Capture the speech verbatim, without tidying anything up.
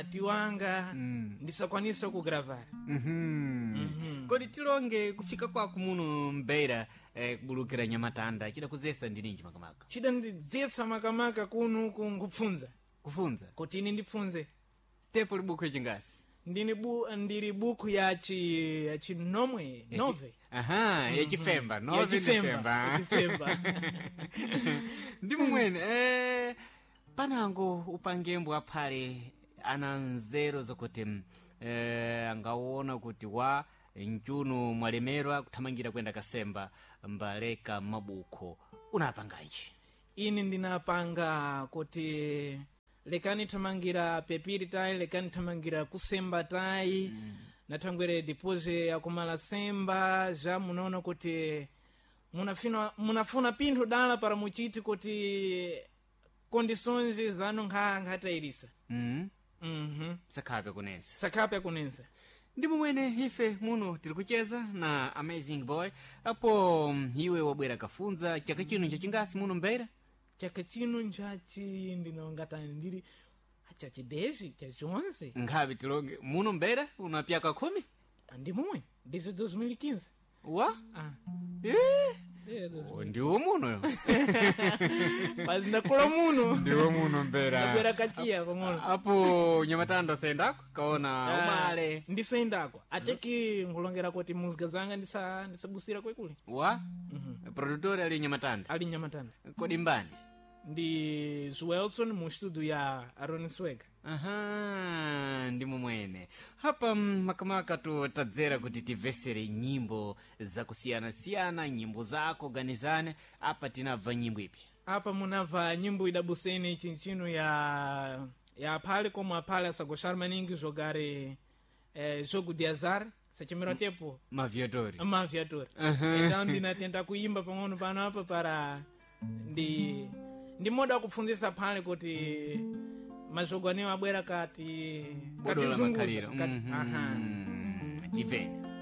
mkwati wanga mm. ndisakwanisa kugravara. Mhm. Mm kodi tilonge kufika kwako muno Mbeira eh, kubulukira Nyamatanda chida kuzesa ndininji makamaka? Chida ndidzetsa makamaka kuno kungupfunza. Kufunza? Kuti ini ndipfunze. Tepo libuku chingasi? Ndini bu ndiri buku ya chi ya chinomwe nove. Aha, ya Chifemba, nove ya Chifemba. Ya Chifemba. Ndi mumwene eh panango upangembo aphale ana nzero zokuti eh angaona kuti wa nchuno mwalemerwa kuthamangira kwenda Kasemba mbaleka mabuko unapanganji? Ini ndinapanga kuti lekani thamangira pepiri tai, lekani thamangira kusemba tai, mm. natangwere dipoze ya kumala semba ja munono kuti munafina munafuna pinthu dala para muchiti kuti condições zanu nkha nkhatairisa. Mhm. Mhm. Sakhape kunensa. Sakhape kunensa. Ndi mumwene ife muno tiri kucheza na Amazing Boy. Apo iwe wabwera kafunza chaka chino chachingasi muno Mbeira? Chaka chino nchachi ndinongata ndiri chachi dezi chachi onze. Ngapi tilonge muno Mbeira unapyaka kumi? Ndi mumwe desde dois mil e quinze. Wa? Ah. Eh. Ndiwo muno yo. Mas ndakula muno. Ndiwo muno Mbeira. Ndabwera kachia pamono. Apo Nyamatanda sendako kaona umale. Ndisendako. Ateki ngulongera kuti muzika zanga ndisa ndisabusira kwekule. Wa? Mhm. Producer ali Nyamatanda. Ali Nyamatanda. Kodi mbani? Ndi Zwelson mu studio ya Aaron Swega. Aha, ndi mumwene. Hapa makamaka tu tadzera kuti tivesere nyimbo za kusiyana siyana, nyimbo zako ganizane. Hapa tinabva nyimbo ipi? Hapa munabva nyimbo idabuseni chinchino ya ya pale como apale asagoshar maningi jogare eh, jogo de azar. Sachimiro tepo Maviadori. Maviadori. Então ndinatenta kuimba pang'ono pano hapa para ndi ndi moda kupfunzisa pale kuti mazogwaneo abwera kati kati zunguza kati. Aha. Tivene.